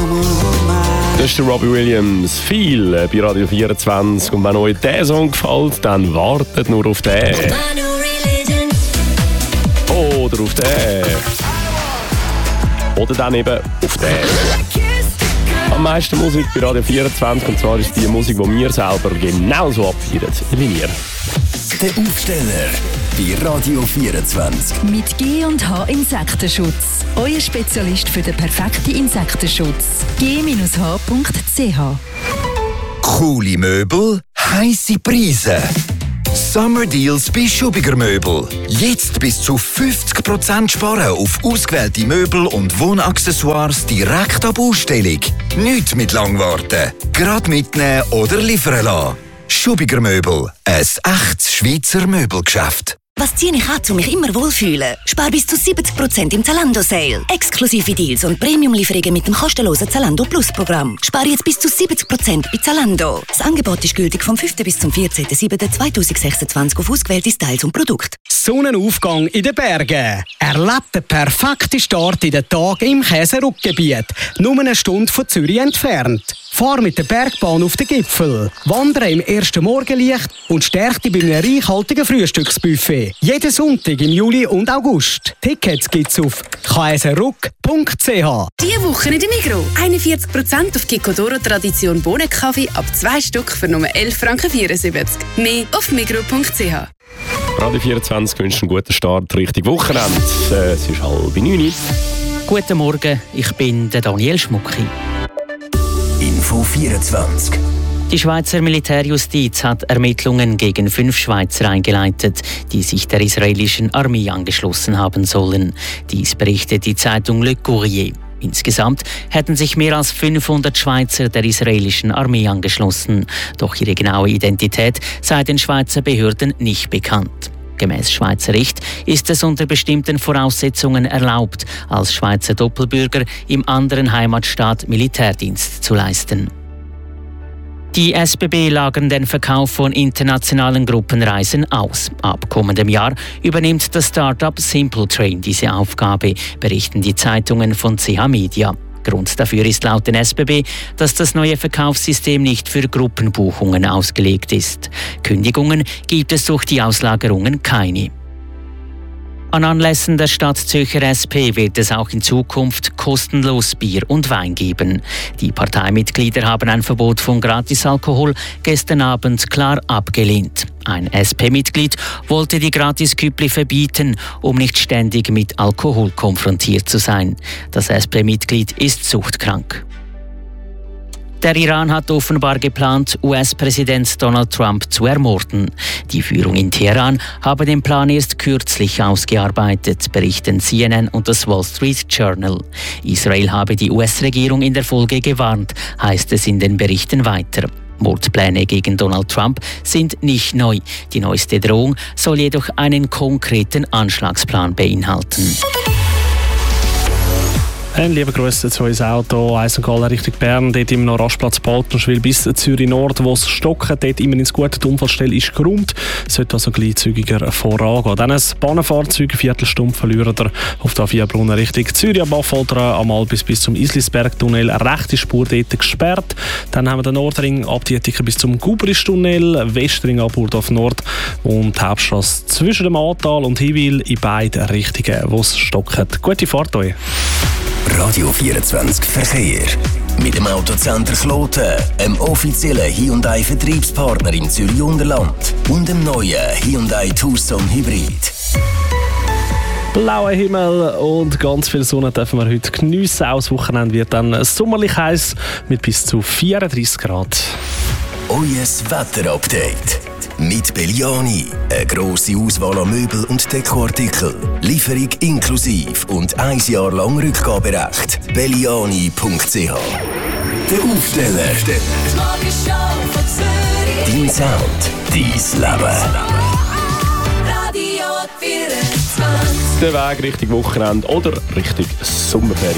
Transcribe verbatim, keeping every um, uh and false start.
Das ist der Robbie Williams. Viel bei Radio vierundzwanzig. Und wenn euch dieser Song gefällt, dann wartet nur auf den. Oder auf den. Oder dann eben auf den. Am meisten Musik bei Radio vierundzwanzig. Und zwar ist die Musik, die wir selber genauso abfeiern wie wir. Der Aufsteller bei Radio vierundzwanzig. Mit G und H Insektenschutz. Euer Spezialist für den perfekten Insektenschutz. G H Punkt C H. Coole Möbel, heisse Preise. Summer Deals bei Schubiger Möbel. Jetzt bis zu fünfzig Prozent sparen auf ausgewählte Möbel und Wohnaccessoires direkt ab Ausstellung. Nicht mit lang warten. Gerade mitnehmen oder liefern lassen. Schubiger Möbel. Ein echtes Schweizer Möbelgeschäft. Was ziehe ich an, um mich immer wohlfühlen? Spar bis zu siebzig Prozent im Zalando-Sale. Exklusive Deals und Premium-Lieferungen mit dem kostenlosen Zalando Plus-Programm. Spar jetzt bis zu siebzig Prozent bei Zalando. Das Angebot ist gültig vom fünften bis zum vierzehnten siebten zweitausendsechsundzwanzig auf ausgewählte Styles und Produkte. Sonnenaufgang in den Bergen. Erlebt den perfekten Start in den Tag im Käseruckgebiet. Nur eine Stunde von Zürich entfernt. Fahr mit der Bergbahn auf den Gipfel. Wandere im ersten Morgenlicht und stärk dich bei einem reichhaltigen Frühstücksbuffet. Jeden Sonntag im Juli und August. Tickets gibt's auf käseruck punkt c h. Diese Woche in der Migros. einundvierzig Prozent auf Kikkodoro Tradition Bohnenkaffee ab zwei Stück für nur elf Franken vierundsiebzig. Mehr auf migros punkt c h. Radio vierundzwanzig wünscht einen guten Start Richtung Wochenende. Äh, es ist halb neun. Guten Morgen, ich bin der Daniel Schmucki. Info vierundzwanzig. Die Schweizer Militärjustiz hat Ermittlungen gegen fünf Schweizer eingeleitet, die sich der israelischen Armee angeschlossen haben sollen. Dies berichtet die Zeitung Le Courrier. Insgesamt hätten sich mehr als fünfhundert Schweizer der israelischen Armee angeschlossen. Doch ihre genaue Identität sei den Schweizer Behörden nicht bekannt. Gemäss Schweizer Recht ist es unter bestimmten Voraussetzungen erlaubt, als Schweizer Doppelbürger im anderen Heimatstaat Militärdienst zu leisten. Die S B B lagern den Verkauf von internationalen Gruppenreisen aus. Ab kommendem Jahr übernimmt das Start-up Simpletrain diese Aufgabe, berichten die Zeitungen von C H Media. Grund dafür ist laut den S B B, dass das neue Verkaufssystem nicht für Gruppenbuchungen ausgelegt ist. Kündigungen gibt es durch die Auslagerungen keine. An Anlässen der Stadt Zürcher S P wird es auch in Zukunft kostenlos Bier und Wein geben. Die Parteimitglieder haben ein Verbot von Gratisalkohol gestern Abend klar abgelehnt. Ein S P-Mitglied wollte die Gratisküppli verbieten, um nicht ständig mit Alkohol konfrontiert zu sein. Das S P-Mitglied ist suchtkrank. Der Iran hat offenbar geplant, U S-Präsident Donald Trump zu ermorden. Die Führung in Teheran habe den Plan erst kürzlich ausgearbeitet, berichten C N N und das Wall Street Journal. Israel habe die U S-Regierung in der Folge gewarnt, heißt es in den Berichten weiter. Mordpläne gegen Donald Trump sind nicht neu. Die neueste Drohung soll jedoch einen konkreten Anschlagsplan beinhalten. Ein lieber Grüße zu unserem Auto, Eisengallen Richtung Bern, dort im Rastplatz Baltenschwil bis Zürich Nord, wo es stocken, dort immer ins gute die Unfallstelle ist geräumt, sollte also gleich zügiger vorangehen. Dann ein Bahnenfahrzeug, eine Viertelstunde verlieren wir auf der A vier Brunnen Richtung Zürich, am Affolter, am Albis bis zum Islisberg-Tunnel, eine rechte Spur dort gesperrt. Dann haben wir den Nordring ab Dietiker bis zum Gubrisch-Tunnel, Westring ab Burdorf Nord und die Hauptstrasse zwischen dem Ahrtal und Hiwil in beiden Richtungen, wo es stockt. Gute Fahrt euch! Radio vierundzwanzig Verkehr. Mit dem Autocenter Kloten, einem offiziellen Hyundai-Vertriebspartner im Zürich-Unterland und dem neuen Hyundai Tucson Hybrid. Blauer Himmel und ganz viel Sonne dürfen wir heute geniessen. Auch das Wochenende wird dann sommerlich heiß mit bis zu vierunddreissig Grad. Euer Wetterupdate. Mit Belliani. Eine grosse Auswahl an Möbel und Dekoartikeln. Lieferung inklusive und ein Jahr lang Rückgaberecht. belliani punkt c h. Der Aufsteller. Dein Sound. Dein Leben. Der Weg Richtung Wochenende oder Richtung Sommerferien.